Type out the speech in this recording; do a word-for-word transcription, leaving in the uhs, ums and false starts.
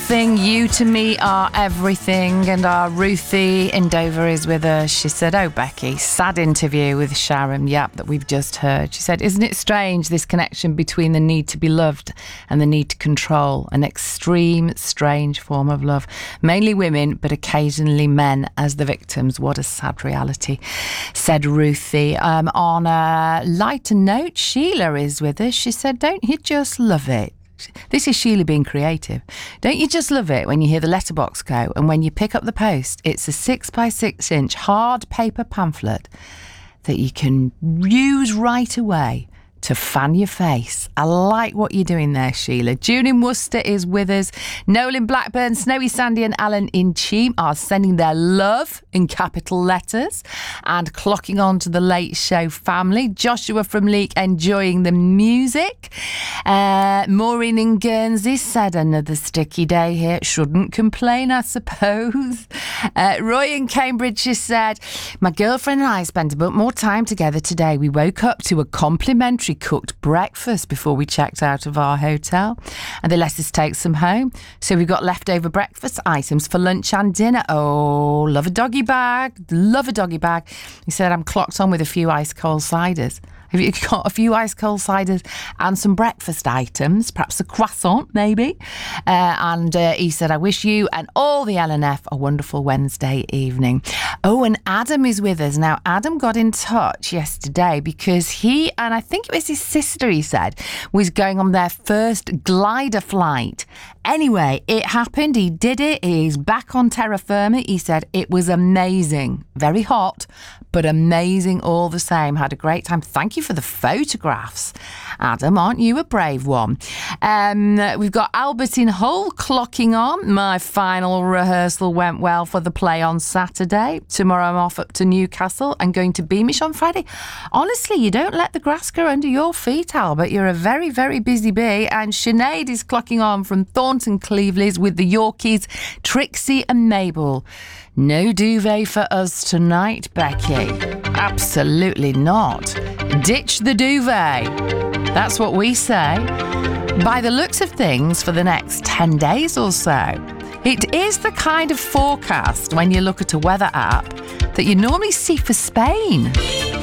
nothing. You to me are everything. And our Ruthie in Dover is with us. She said, oh, Becky, sad interview with Sharon Yap that we've just heard. She said, isn't it strange, this connection between the need to be loved and the need to control? An extreme, strange form of love. Mainly women, but occasionally men as the victims. What a sad reality, said Ruthie. Um, on a lighter note, Sheila is with us. She said, don't you just love it? This is Sheila being creative. Don't you just love it when you hear the letterbox go and when you pick up the post, it's a six by six inch hard paper pamphlet that you can use right away to fan your face. I like what you're doing there, Sheila. June in Worcester is with us. Noel in Blackburn, Snowy Sandy and Alan in Cheam are sending their love in capital letters and clocking on to the Late Show family. Joshua from Leek enjoying the music. Uh, Maureen in Guernsey said another sticky day here. Shouldn't complain, I suppose. Uh, Roy in Cambridge has said, my girlfriend and I spent a bit more time together today. We woke up to a complimentary cooked breakfast before we checked out of our hotel, and they let us take some home, so we got leftover breakfast items for lunch and dinner. Oh, love a doggy bag, love a doggy bag. He said, I'm clocked on with a few ice cold ciders. Have you got a few ice cold ciders and some breakfast items, perhaps a croissant maybe? Uh, and uh, he said, I wish you and all the L N F a wonderful Wednesday evening. Oh, and Adam is with us. Now, Adam got in touch yesterday because he, and I think it was his sister, he said, was going on their first glider flight. Anyway, it happened. He did it. He's back on terra firma. He said it was amazing. Very hot, but amazing all the same. Had a great time. Thank you for the photographs, Adam. Aren't you a brave one? Um, we've got Albert in Hull clocking on. My final rehearsal went well for the play on Saturday. Tomorrow I'm off up to Newcastle and going to Beamish on Friday. Honestly, you don't let the grass grow under your feet, Albert. You're a very, very busy bee. And Sinead is clocking on from Thornton Cleveleys with the Yorkies, Trixie and Mabel. No duvet for us tonight, Becky. Absolutely not. Ditch the duvet. That's what we say. By the looks of things, for the next ten days or so, it is the kind of forecast when you look at a weather app that you normally see for Spain.